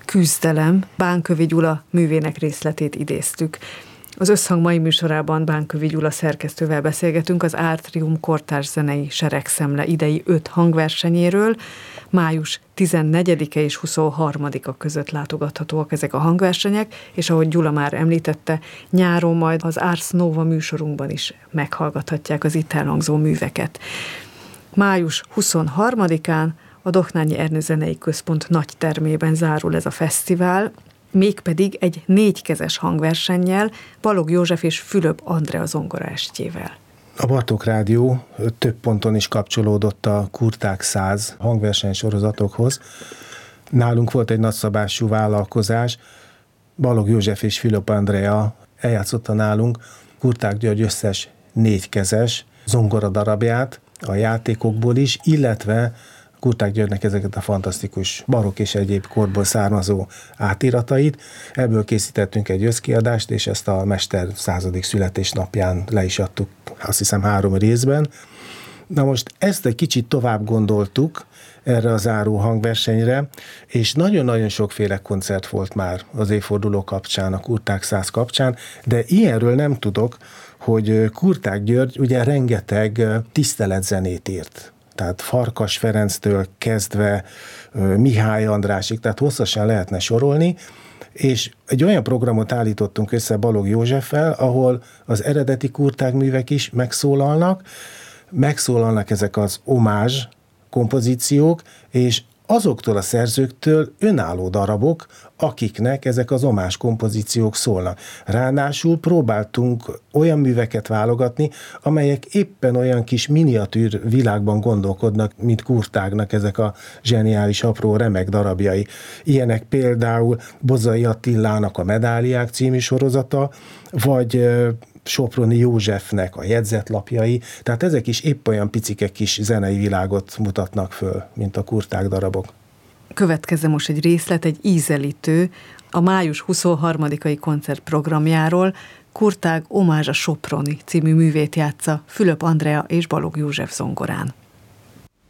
Küzdelem Bánkövi Gyula művének részletét idéztük. Az Összhang mai műsorában Bánkövi Gyula szerkesztővel beszélgetünk az Átrium kortárs zenei seregszemle idei 5 hangversenyéről. Május 14-e és 23-a között látogathatóak ezek a hangversenyek, és ahogy Gyula már említette, nyáron majd az Ars Nova műsorunkban is meghallgathatják az itt elhangzó műveket. Május 23-án a Dohnányi Ernő Zenei Központ nagy termében zárul ez a fesztivál, mégpedig egy 4-kezes hangversennyel, Balogh József és Fülöp Andrea zongoraestjével. A Bartók Rádió több ponton is kapcsolódott a Kurtág 100 hangverseny sorozatokhoz. Nálunk volt egy nagyszabású vállalkozás, Balogh József és Fülöp Andrea eljátszotta nálunk Kurtág György összes 4-kezes zongoradarabját a játékokból is, illetve Kurtág Györgynek ezeket a fantasztikus barokk és egyéb korból származó átiratait. Ebből készítettünk egy összkiadást, és ezt a mester 100. születésnapján le is adtuk, azt hiszem 3 részben. Na most ezt egy kicsit tovább gondoltuk erre a záró hangversenyre, és nagyon-nagyon sokféle koncert volt már az évforduló kapcsán, a Kurtág 100 kapcsán, de ilyenről nem tudok, hogy Kurtág György ugye rengeteg tiszteletzenét írt. Tehát Farkas Ferenctől kezdve Mihály Andrásig, tehát hosszasan lehetne sorolni, és egy olyan programot állítottunk össze Balogh Józseffel, ahol az eredeti Kurtág művek is megszólalnak ezek az omázs kompozíciók, és azoktól a szerzőktől önálló darabok, akiknek ezek az omázs kompozíciók szólnak. Ráadásul próbáltunk olyan műveket válogatni, amelyek éppen olyan kis miniatűr világban gondolkodnak, mint Kurtágnak ezek a zseniális, apró, remek darabjai. Ilyenek például Bozai Attilának a Medáliák című sorozata, vagy Soproni Józsefnek a jegyzetlapjai, tehát ezek is épp olyan picike kis zenei világot mutatnak föl, mint a Kurtág darabok. Következzen most egy részlet, egy ízelítő a május 23-ai koncertprogramjáról. Kurtág Omázs a Soproni című művét játsza Fülöp Andrea és Balogh József zongorán.